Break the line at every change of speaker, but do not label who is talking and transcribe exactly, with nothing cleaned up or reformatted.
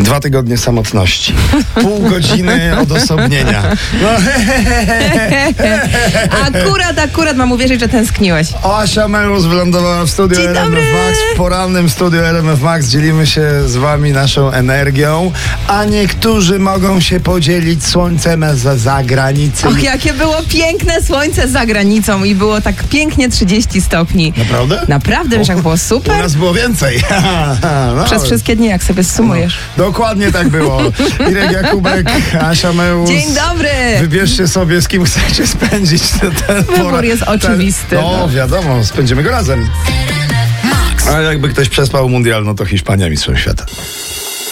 Dwa tygodnie samotności. Pół godziny odosobnienia. No, he, he, he, he.
Akurat, akurat mam uwierzyć, że tęskniłeś.
Asia Melus wylądowała w studiu
Dzień
R M F
dobry.
Max. W porannym studiu R M F Max dzielimy się z wami naszą energią, a niektórzy mogą się podzielić słońcem za zagranicą.
Och, jakie było piękne słońce za granicą i było tak pięknie trzydzieści stopni.
Naprawdę?
Naprawdę, wiesz, jak było
U
super?
nas było więcej. No,
Przez wszystkie dni, jak sobie sumujesz.
no, dokładnie tak było. Irek Jakubek, Asia Melus.
Dzień dobry!
Wybierzcie sobie, z kim chcecie spędzić ten, ten
Wybór
pora-
jest oczywisty,
Ten, no,
no.
wiadomo, spędzimy go razem. A jakby ktoś przespał mundial, no to Hiszpania mistrzem świata.